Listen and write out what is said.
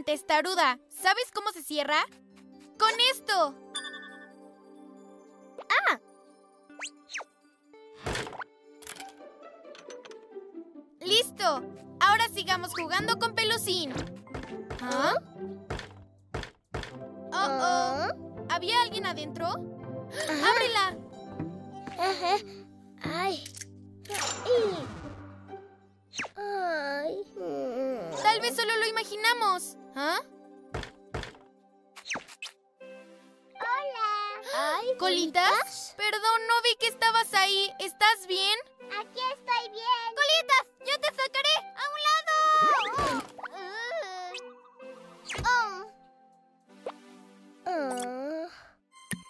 testaruda. ¿Sabes cómo se cierra? ¡Con esto! ¡Ah! ¡Listo! Ahora sigamos jugando con Pelusín. ¿Ah? ¡Oh! ¿Había alguien adentro? ¡Ábrela! Ajá. ¡Ay! ¡Ay! Tal vez solo lo imaginamos. ¿Ah? ¡Hola! ¡Ay, ¿Colitas? Perdón, no vi que estabas ahí. ¿Estás bien? Aquí estoy bien. ¡Colitas! ¡Yo te sacaré! ¡A un lado!